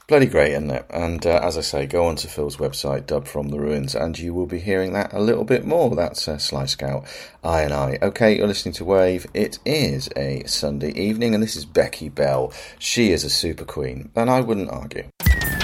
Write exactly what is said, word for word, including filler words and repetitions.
Bloody great, isn't it? And uh, as I say, go onto Phil's website, Dub from the Ruins, and you will be hearing that a little bit more. That's uh, Sly Scout, I and I. Okay, you're listening to Wave. It is a Sunday evening, and this is Becky Bell. She is a super queen, and I wouldn't argue.